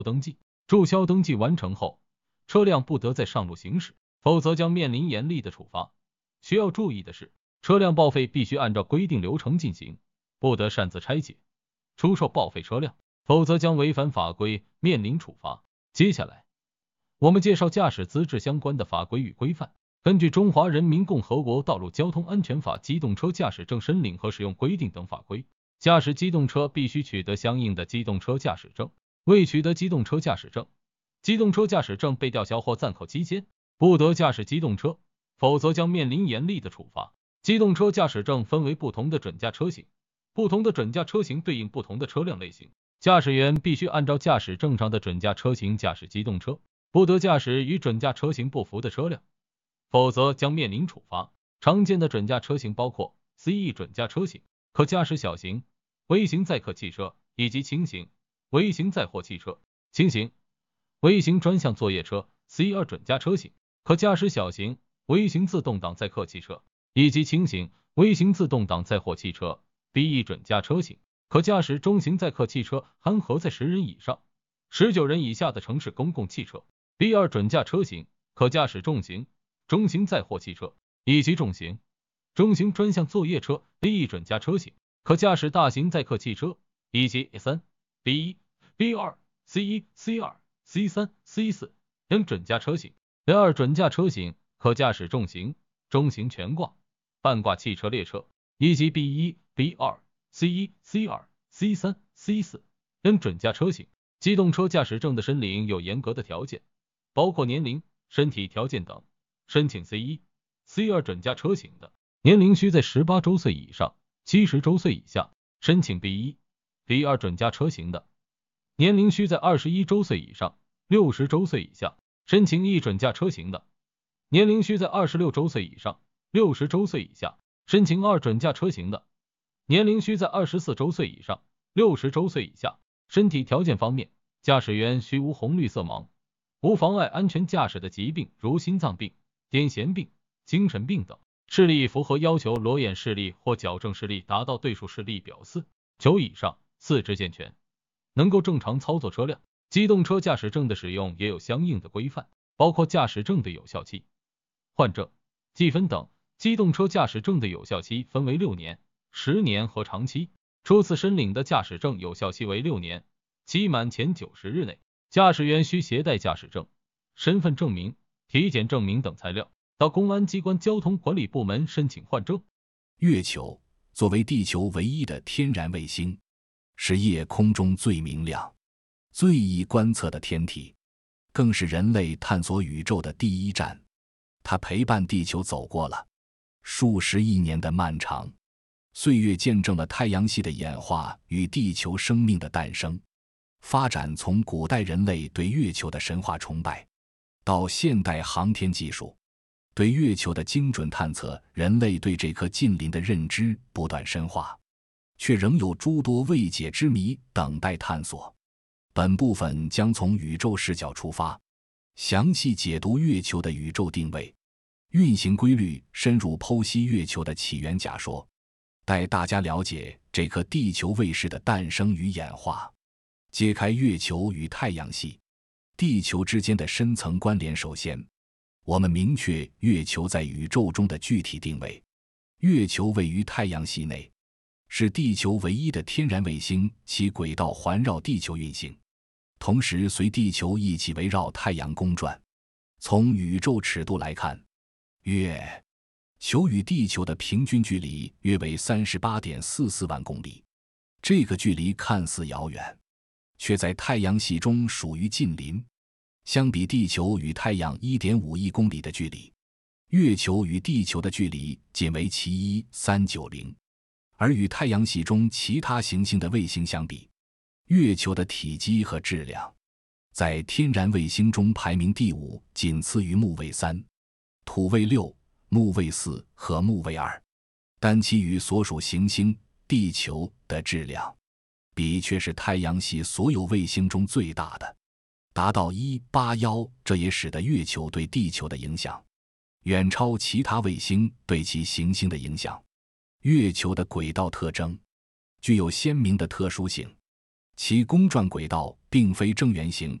登记。注销登记完成后，车辆不得再上路行驶，否则将面临严厉的处罚。需要注意的是，车辆报废必须按照规定流程进行，不得擅自拆解、出售报废车辆，否则将违反法规，面临处罚。接下来，我们介绍驾驶资质相关的法规与规范。根据《中华人民共和国道路交通安全法》机动车驾驶证申领和使用规定等法规，驾驶机动车必须取得相应的机动车驾驶证。未取得机动车驾驶证，机动车驾驶证被吊销或暂扣期间，不得驾驶机动车，否则将面临严厉的处罚。机动车驾驶证分为不同的准驾车型，不同的准驾车型对应不同的车辆类型，驾驶员必须按照驾驶证上的准驾车型驾驶机动车，不得驾驶与准驾车型不符的车辆，否则将面临处罚。常见的准驾车型包括 CE 准驾车型，可驾驶小型、微型载客汽车以及轻型、微型载货汽车；轻型、微型专项作业车 C2 准驾车型，可驾驶小型、微型自动挡载客汽车以及轻型、微型自动挡载货汽车。B1 准驾车型，可驾驶中型载客汽车含荷载10人以上、19人以下的城市公共汽车。B2 准驾车型，可驾驶重型、中型载货汽车以及重型、中型专项作业车。D1 准驾车型，可驾驶大型载客汽车以及 A3、B1、B2、C1、C2、C3、C4 等准驾车型。B2 准驾车型，可驾驶重型、中型全挂、半挂汽车列车以及 B1、B2、C1、C2、C3、C4 等准驾车型。机动车驾驶证的申领有严格的条件，包括年龄、身体条件等。申请 C1、C2 准驾车型的，年龄需在18周岁以上、70周岁以下；申请 B1、B2 准驾车型的，年龄需在21周岁以上、60周岁以下；申请 E 准驾车型的，年龄需在26周岁以上、60周岁以下；申请2准驾车型的，年龄需在24周岁以上、60周岁以下。身体条件方面，驾驶员需无红绿色盲、无妨碍安全驾驶的疾病，如心脏病、癫痫病、精神病等。视力符合要求，裸眼视力或矫正视力达到对数视力表4/9以上，四肢健全，能够正常操作车辆。机动车驾驶证的使用也有相应的规范，包括驾驶证的有效期、换证、记分等。机动车驾驶证的有效期分为6年、10年和长期。初次申领的驾驶证有效期为6年，期满前90日内，驾驶员需携带驾驶证、身份证明、体检证明等材料，到公安机关交通管理部门申请换证。 月球作为地球唯一的天然卫星，是夜空中最明亮、最易观测的天体，更是人类探索宇宙的第一站。它陪伴地球走过了数十亿年的漫长岁月，见证了太阳系的演化与地球生命的诞生发展。从古代人类对月球的神话崇拜，到现代航天技术对月球的精准探测，人类对这颗近邻的认知不断深化，却仍有诸多未解之谜等待探索。本部分将从宇宙视角出发，详细解读月球的宇宙定位、运行规律，深入剖析月球的起源假说，带大家了解这颗地球卫士的诞生与演化，揭开月球与太阳系、地球之间的深层关联。首先，我们明确月球在宇宙中的具体定位。月球位于太阳系内，是地球唯一的天然卫星，其轨道环绕地球运行，同时随地球一起围绕太阳公转。从宇宙尺度来看，月球与地球的平均距离约为 38.44 万公里，这个距离看似遥远，却在太阳系中属于近邻。相比地球与太阳 1.5 亿公里的距离，月球与地球的距离仅为其 1.390， 而与太阳系中其他行星的卫星相比，月球的体积和质量在天然卫星中排名第5，仅次于木卫3、土卫6、木卫4和木卫2，但其与所属行星地球的质量比却是太阳系所有卫星中最大的，达到181，这也使得月球对地球的影响远超其他卫星对其行星的影响。月球的轨道特征具有鲜明的特殊性， 其公转轨道并非正圆形，